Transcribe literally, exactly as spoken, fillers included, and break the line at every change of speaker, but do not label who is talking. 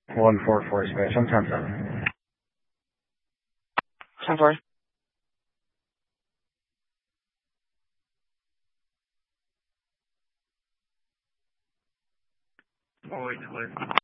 one four four Spanish. I'm ten seven.
ten four.
Oh, wait, wait.